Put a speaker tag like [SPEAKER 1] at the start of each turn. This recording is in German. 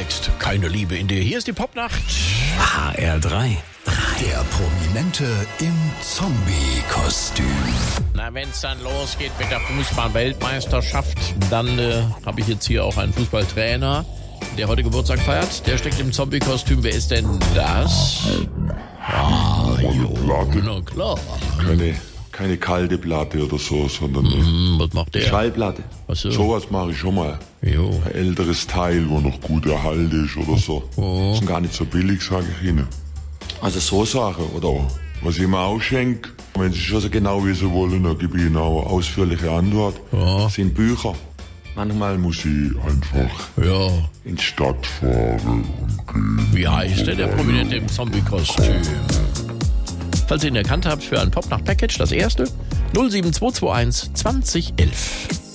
[SPEAKER 1] trägst keine Liebe in dir. Hier ist die Popnacht.
[SPEAKER 2] HR3.
[SPEAKER 3] Der Prominente im Zombie-Kostüm.
[SPEAKER 1] Na, wenn es dann losgeht mit der Fußball-Weltmeisterschaft, dann habe ich jetzt hier auch einen Fußballtrainer, der heute Geburtstag feiert. Der steckt im Zombie-Kostüm. Wer ist denn das?
[SPEAKER 4] Platte.
[SPEAKER 1] Na klar.
[SPEAKER 4] Keine kalte Platte oder so, sondern
[SPEAKER 1] Was macht der?
[SPEAKER 4] Schallplatte.
[SPEAKER 1] Ach so.
[SPEAKER 4] Sowas mache ich schon mal.
[SPEAKER 1] Jo.
[SPEAKER 4] Ein älteres Teil, wo noch gut erhalten ist oder so.
[SPEAKER 1] Oh.
[SPEAKER 4] Sind gar nicht so billig, sage ich Ihnen. Also so Sachen, oder was ich mir ausschenke, wenn Sie schon so genau wissen wollen, dann gebe ich Ihnen auch eine ausführliche Antwort.
[SPEAKER 1] Ja.
[SPEAKER 4] Sind Bücher. Manchmal muss ich einfach
[SPEAKER 1] Ja.
[SPEAKER 4] in die Stadt fahren und gehen.
[SPEAKER 1] Wie heißt der Prominente im Zombie-Kostüm? Falls ihr ihn erkannt habt für ein Popnacht-Package, das erste 07221 2011.